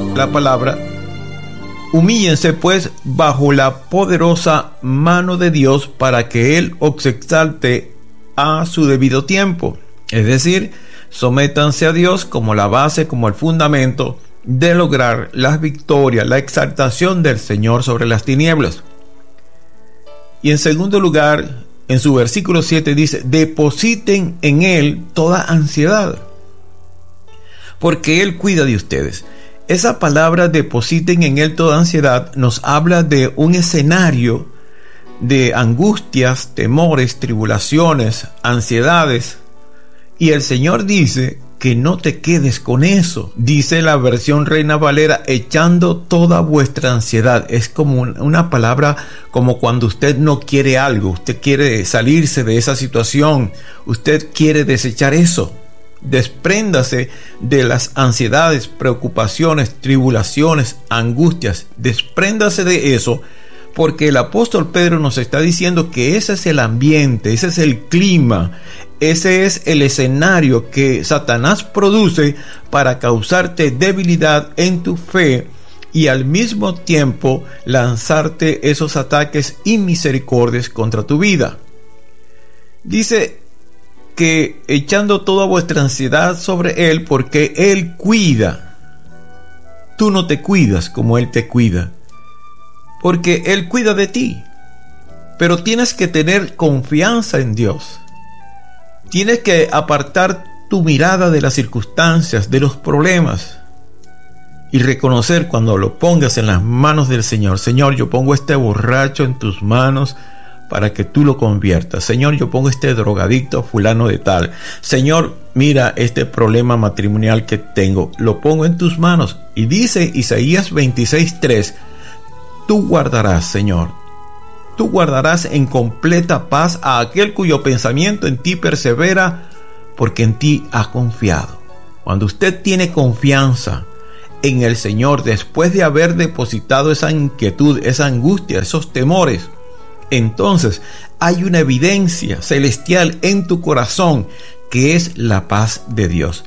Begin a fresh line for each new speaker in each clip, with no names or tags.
la palabra: humíllense pues bajo la poderosa mano de Dios para que Él os exalte a su debido tiempo. Es decir, sométanse a Dios como la base, como el fundamento de lograr la victoria, la exaltación del Señor sobre las tinieblas. Y en segundo lugar, en su versículo 7 dice: depositen en Él toda ansiedad, porque Él cuida de ustedes. Esa palabra depositen en Él toda ansiedad nos habla de un escenario de angustias, temores, tribulaciones, ansiedades. Y el Señor dice que no te quedes con eso. Dice la versión Reina Valera: echando toda vuestra ansiedad. Es como una palabra como cuando usted no quiere algo, usted quiere salirse de esa situación, usted quiere desechar eso. Despréndase de las ansiedades, preocupaciones, tribulaciones, angustias. Despréndase de eso, porque el apóstol Pedro nos está diciendo que ese es el ambiente, ese es el clima, ese es el escenario que Satanás produce para causarte debilidad en tu fe y al mismo tiempo lanzarte esos ataques inmisericordios contra tu vida. Dice que echando toda vuestra ansiedad sobre Él, porque Él cuida. Tú no te cuidas como Él te cuida, porque Él cuida de ti. Pero tienes que tener confianza en Dios. Tienes que apartar tu mirada de las circunstancias, de los problemas, y reconocer cuando lo pongas en las manos del Señor. Señor, yo pongo este borracho en tus manos para que tú lo conviertas. Señor, yo pongo este drogadicto fulano de tal. Señor, mira este problema matrimonial que tengo, lo pongo en tus manos. Y dice Isaías 26:3: tú guardarás, Señor, tú guardarás en completa paz a aquel cuyo pensamiento en ti persevera, porque en ti ha confiado. Cuando usted tiene confianza en el Señor, después de haber depositado esa inquietud, esa angustia, esos temores, entonces hay una evidencia celestial en tu corazón, que es la paz de Dios.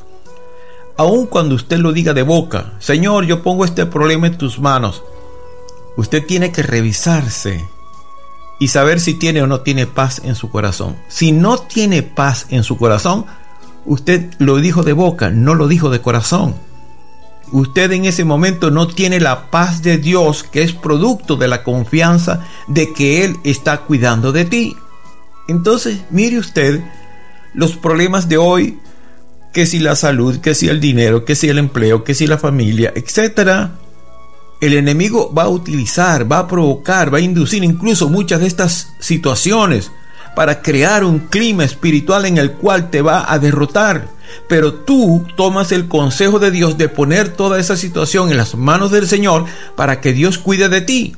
Aun cuando usted lo diga de boca: Señor, yo pongo este problema en tus manos, usted tiene que revisarse y saber si tiene o no tiene paz en su corazón. Si no tiene paz en su corazón, usted lo dijo de boca, no lo dijo de corazón. Usted en ese momento no tiene la paz de Dios, que es producto de la confianza de que Él está cuidando de ti. Entonces, mire usted los problemas de hoy, que si la salud, que si el dinero, que si el empleo, que si la familia, etcétera. El enemigo va a utilizar, va a provocar, va a inducir incluso muchas de estas situaciones para crear un clima espiritual en el cual te va a derrotar. Pero tú tomas el consejo de Dios de poner toda esa situación en las manos del Señor para que Dios cuide de ti.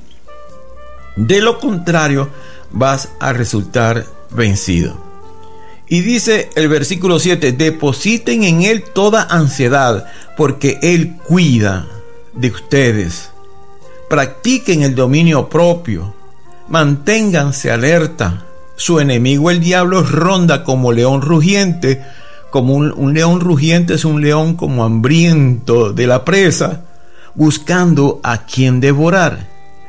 De lo contrario, vas a resultar vencido. Y dice el versículo 7: depositen en Él toda ansiedad, porque Él cuida de ustedes. Practiquen el dominio propio, manténganse alerta. Su enemigo, el diablo, ronda como león rugiente. Como un león rugiente es un león como hambriento de la presa, buscando a quien devorar.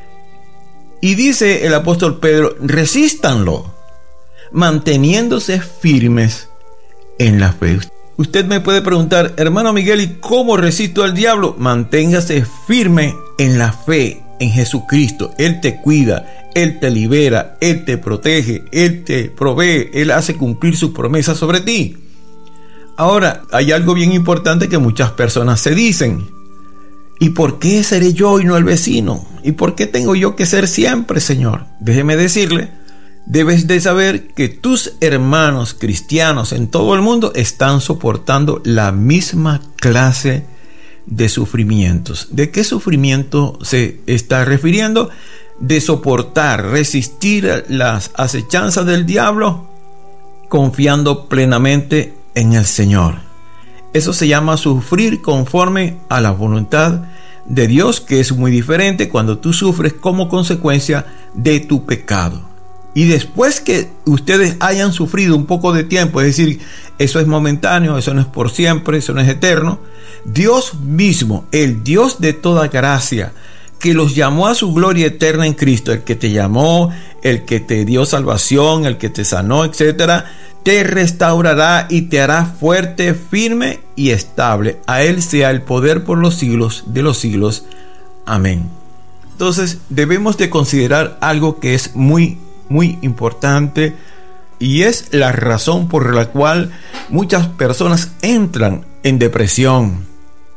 Y dice el apóstol Pedro: resístanlo, manteniéndose firmes en la fe. Usted me puede preguntar: hermano Miguel, ¿y cómo resisto al diablo? Manténgase firme en la fe en Jesucristo. Él te cuida, Él te libera, Él te protege, Él te provee, Él hace cumplir sus promesas sobre ti. Ahora, hay algo bien importante que muchas personas se dicen: ¿y por qué seré yo y no el vecino? ¿Y por qué tengo yo que ser siempre, Señor? Déjeme decirle, debes de saber que tus hermanos cristianos en todo el mundo están soportando la misma clase de sufrimientos. ¿De qué sufrimiento se está refiriendo? De soportar, resistir las acechanzas del diablo, confiando plenamente en el Señor. Eso se llama sufrir conforme a la voluntad de Dios, que es muy diferente cuando tú sufres como consecuencia de tu pecado. Y después que ustedes hayan sufrido un poco de tiempo, es decir, eso es momentáneo, eso no es por siempre, eso no es eterno. Dios mismo, el Dios de toda gracia, que los llamó a su gloria eterna en Cristo, el que te llamó, el que te dio salvación, el que te sanó, etc., te restaurará y te hará fuerte, firme y estable. A Él sea el poder por los siglos de los siglos. Amén. Entonces debemos de considerar algo que es muy importante, y es la razón por la cual muchas personas entran en depresión.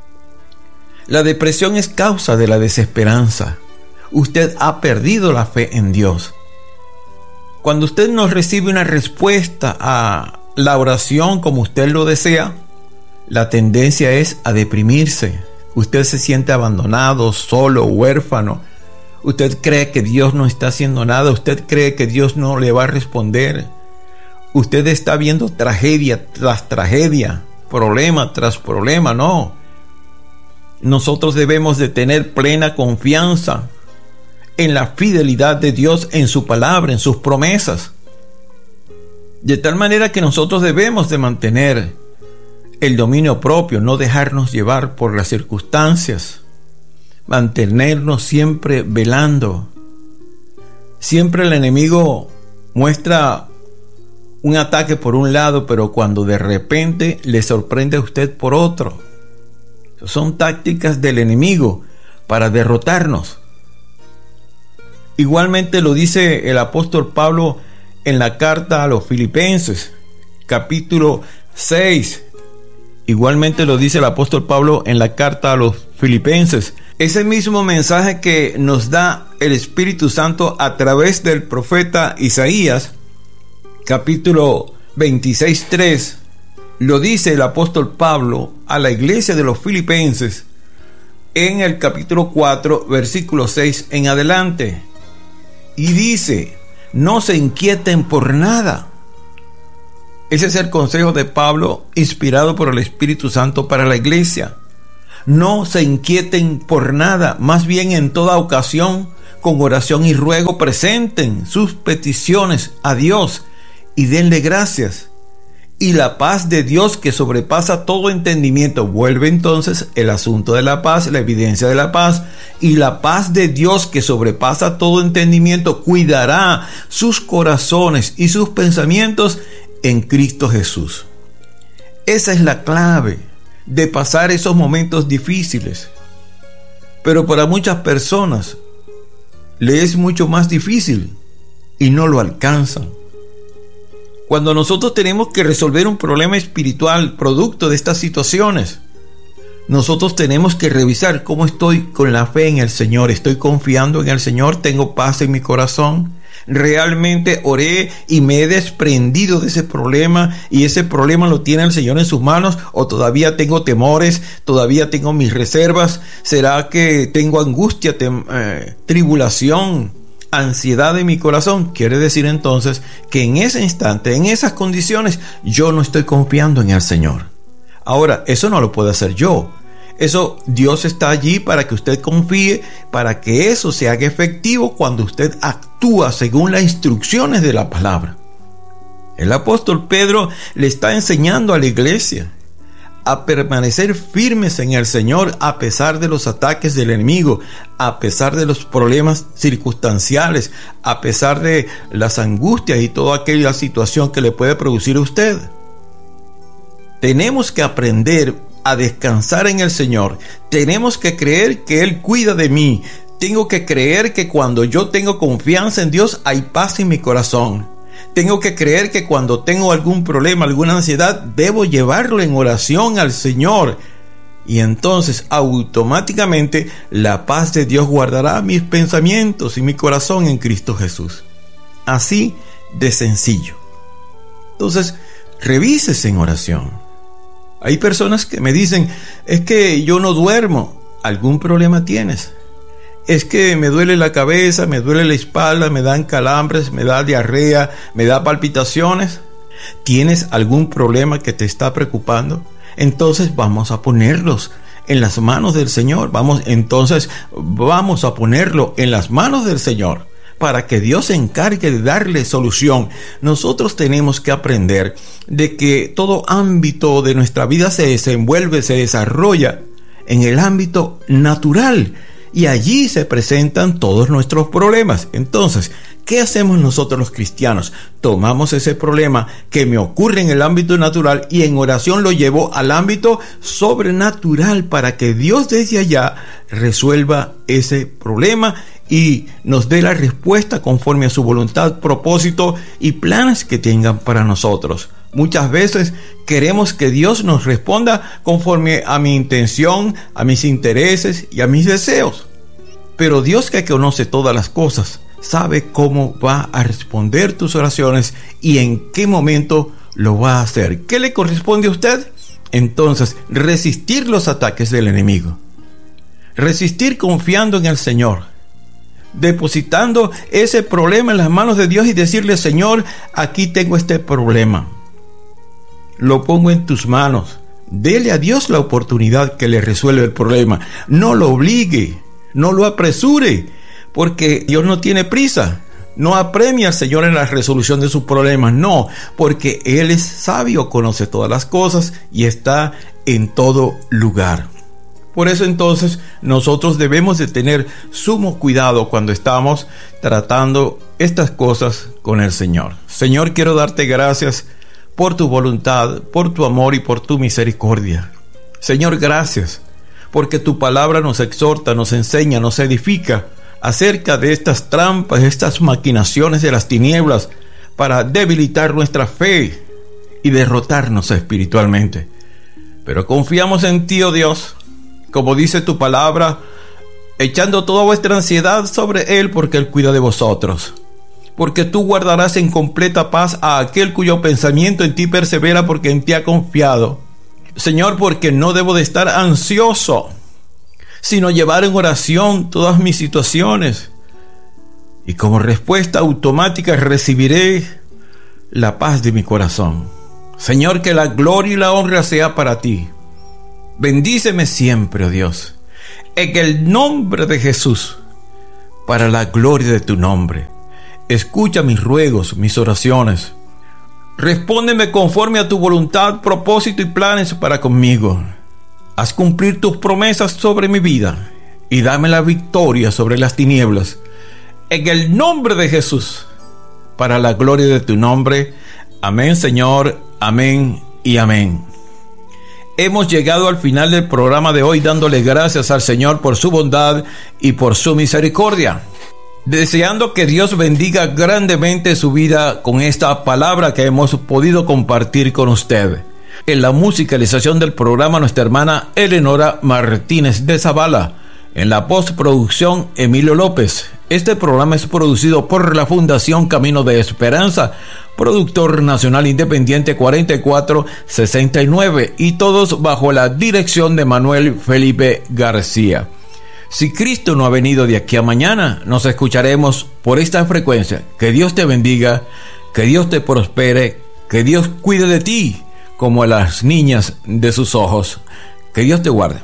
La depresión es causa de la desesperanza. Usted ha perdido la fe en Dios. Cuando usted no recibe una respuesta a la oración como usted lo desea, la tendencia es a deprimirse. Usted se siente abandonado, solo, huérfano. Usted cree que Dios no está haciendo nada. Usted cree que Dios no le va a responder. Usted está viendo tragedia tras tragedia, problema tras problema. No. Nosotros debemos de tener plena confianza en la fidelidad de Dios, en su palabra, en sus promesas. De tal manera que nosotros debemos de mantener el dominio propio, no dejarnos llevar por las circunstancias, mantenernos siempre velando. Siempre el enemigo muestra un ataque por un lado, pero cuando de repente le sorprende a usted por otro. Son tácticas del enemigo para derrotarnos. Igualmente lo dice el apóstol Pablo en la carta a los Filipenses, capítulo 6. Igualmente lo dice el apóstol Pablo en la carta a los Filipenses. Ese mismo mensaje que nos da el Espíritu Santo a través del profeta Isaías, capítulo 26:3, lo dice el apóstol Pablo a la iglesia de los Filipenses en el capítulo 4, versículo 6 en adelante. Y dice: no se inquieten por nada. Ese es el consejo de Pablo, inspirado por el Espíritu Santo para la iglesia. No se inquieten por nada, más bien en toda ocasión, con oración y ruego, presenten sus peticiones a Dios y denle gracias. Y la paz de Dios, que sobrepasa todo entendimiento. Vuelve entonces el asunto de la paz, la evidencia de la paz. Y la paz de Dios, que sobrepasa todo entendimiento, cuidará sus corazones y sus pensamientos en Cristo Jesús. Esa es la clave de pasar esos momentos difíciles. Pero para muchas personas le es mucho más difícil y no lo alcanzan. Cuando nosotros tenemos que resolver un problema espiritual producto de estas situaciones, nosotros tenemos que revisar cómo estoy con la fe en el Señor. ¿Estoy confiando en el Señor? ¿Tengo paz en mi corazón? ¿Realmente oré y me he desprendido de ese problema y ese problema lo tiene el Señor en sus manos? ¿O todavía tengo temores? ¿Todavía tengo mis reservas? ¿Será que tengo angustia, tribulación, ansiedad en mi corazón? Quiere decir entonces que en ese instante, en esas condiciones, yo no estoy confiando en el Señor. Ahora, eso no lo puedo hacer yo. Eso, Dios está allí para que usted confíe, para que eso se haga efectivo cuando usted actúa según las instrucciones de la palabra. El apóstol Pedro le está enseñando a la iglesia a permanecer firmes en el Señor a pesar de los ataques del enemigo, a pesar de los problemas circunstanciales, a pesar de las angustias y toda aquella situación que le puede producir a usted. Tenemos que aprender a descansar en el Señor. Tenemos que creer que Él cuida de mí. Tengo que creer que cuando yo tengo confianza en Dios hay paz en mi corazón. Tengo que creer que cuando tengo algún problema, alguna ansiedad, debo llevarlo en oración al Señor. Y entonces automáticamente la paz de Dios guardará mis pensamientos y mi corazón en Cristo Jesús. Así de sencillo. Entonces, revísese en oración. Hay personas que me dicen: es que yo no duermo. ¿Algún problema tienes? Es que me duele la cabeza, me duele la espalda, me dan calambres, me da diarrea, me da palpitaciones. ¿Tienes algún problema que te está preocupando? Entonces vamos a ponerlos en las manos del Señor. Vamos a ponerlo en las manos del Señor para que Dios se encargue de darle solución. Nosotros tenemos que aprender de que todo ámbito de nuestra vida se desenvuelve, se desarrolla en el ámbito natural, y allí se presentan todos nuestros problemas. Entonces, ¿qué hacemos nosotros los cristianos? Tomamos ese problema que me ocurre en el ámbito natural y en oración lo llevo al ámbito sobrenatural para que Dios desde allá resuelva ese problema y nos dé la respuesta conforme a su voluntad, propósito y planes que tengan para nosotros. Muchas veces queremos que Dios nos responda conforme a mi intención, a mis intereses y a mis deseos. Pero Dios, que conoce todas las cosas, sabe cómo va a responder tus oraciones y en qué momento lo va a hacer. ¿Qué le corresponde a usted? Entonces, resistir los ataques del enemigo. Resistir confiando en el Señor, depositando ese problema en las manos de Dios y decirle: Señor, aquí tengo este problema, lo pongo en tus manos. Dele a Dios la oportunidad que le resuelva el problema. No lo obligue, no lo apresure, porque Dios no tiene prisa. No apremia al Señor en la resolución de sus problemas, no, porque Él es sabio, conoce todas las cosas y está en todo lugar. Por eso entonces nosotros debemos de tener sumo cuidado cuando estamos tratando estas cosas con el Señor. Señor, quiero darte gracias por tu voluntad, por tu amor y por tu misericordia. Señor, gracias, porque tu palabra nos exhorta, nos enseña, nos edifica acerca de estas trampas, estas maquinaciones de las tinieblas para debilitar nuestra fe y derrotarnos espiritualmente. Pero confiamos en ti, oh Dios, como dice tu palabra, echando toda vuestra ansiedad sobre Él, porque Él cuida de vosotros. Porque tú guardarás en completa paz a aquel cuyo pensamiento en ti persevera, porque en ti ha confiado. Señor, porque no debo de estar ansioso, sino llevar en oración todas mis situaciones, y como respuesta automática recibiré la paz de mi corazón. Señor, que la gloria y la honra sea para ti. Bendíceme siempre, oh Dios, en el nombre de Jesús, para la gloria de tu nombre. Escucha mis ruegos, mis oraciones. Respóndeme conforme a tu voluntad, propósito y planes para conmigo. Haz cumplir tus promesas sobre mi vida y dame la victoria sobre las tinieblas. En el nombre de Jesús, para la gloria de tu nombre. Amén, Señor. Amén y amén. Hemos llegado al final del programa de hoy, dándole gracias al Señor por su bondad y por su misericordia, deseando que Dios bendiga grandemente su vida con esta palabra que hemos podido compartir con usted. En la musicalización del programa, nuestra hermana Eleonora Martínez de Zavala. En la postproducción, Emilio López. Este programa es producido por la Fundación Camino de Esperanza, productor nacional independiente 4469, y todos bajo la dirección de Manuel Felipe García. Si Cristo no ha venido de aquí a mañana, nos escucharemos por esta frecuencia. Que Dios te bendiga, que Dios te prospere, que Dios cuide de ti como a las niñas de sus ojos. Que Dios te guarde.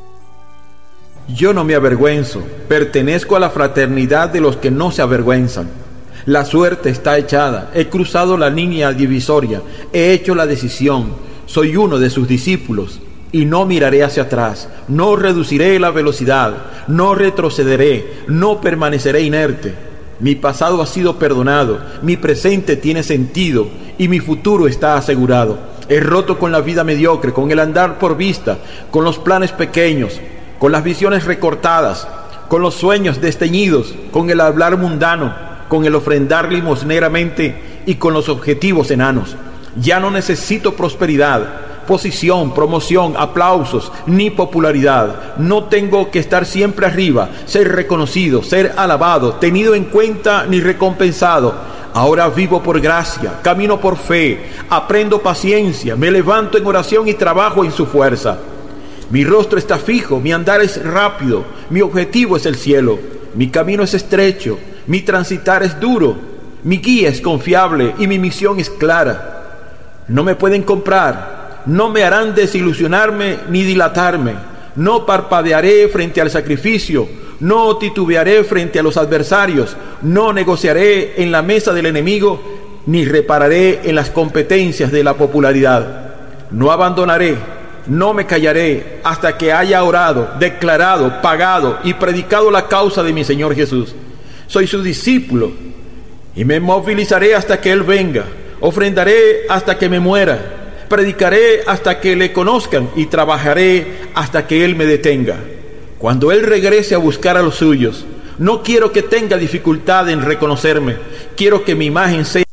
Yo no me avergüenzo, pertenezco a la fraternidad de los que no se avergüenzan. La suerte está echada, he cruzado la línea divisoria, he hecho la decisión, soy uno de sus discípulos y no miraré hacia atrás, no reduciré la velocidad, no retrocederé, no permaneceré inerte. Mi pasado ha sido perdonado, mi presente tiene sentido y mi futuro está asegurado. He roto con la vida mediocre, con el andar por vista, con los planes pequeños, con las visiones recortadas, con los sueños desteñidos, con el hablar mundano, con el ofrendar limosneramente y con los objetivos enanos. Ya no necesito prosperidad, posición, promoción, aplausos, ni popularidad. No tengo que estar siempre arriba, ser reconocido, ser alabado, tenido en cuenta ni recompensado. Ahora vivo por gracia, camino por fe, aprendo paciencia, me levanto en oración y trabajo en su fuerza. Mi rostro está fijo, mi andar es rápido, mi objetivo es el cielo, mi camino es estrecho, mi transitar es duro, mi guía es confiable y mi misión es clara. No me pueden comprar, no me harán desilusionarme ni dilatarme, no parpadearé frente al sacrificio, no titubearé frente a los adversarios, no negociaré en la mesa del enemigo, ni repararé en las competencias de la popularidad. No abandonaré, no me callaré hasta que haya orado, declarado, pagado y predicado la causa de mi Señor Jesús. Soy su discípulo y me movilizaré hasta que Él venga. Ofrendaré hasta que me muera. Predicaré hasta que le conozcan y trabajaré hasta que Él me detenga. Cuando Él regrese a buscar a los suyos, no quiero que tenga dificultad en reconocerme. Quiero que mi imagen sea